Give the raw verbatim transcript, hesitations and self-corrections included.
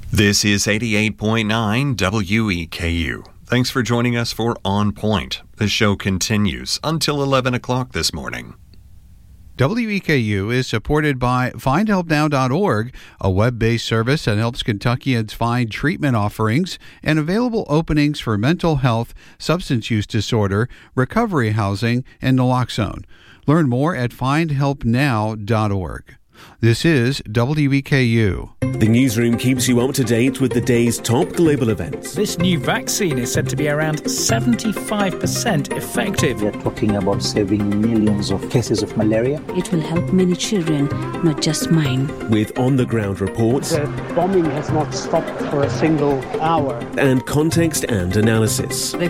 This is eighty-eight point nine W E K U. Thanks for joining us for On Point. The show continues until eleven o'clock this morning. W E K U is supported by find help now dot org, a web-based service that helps Kentuckians find treatment offerings and available openings for mental health, substance use disorder, recovery housing, and naloxone. Learn more at find help now dot org. This is W E K U. The newsroom keeps you up to date with the day's top global events. This new vaccine is said to be around seventy-five percent effective. We're talking about saving millions of cases of malaria. It will help many children, not just mine. With on-the-ground reports. The bombing has not stopped for a single hour. And context and analysis.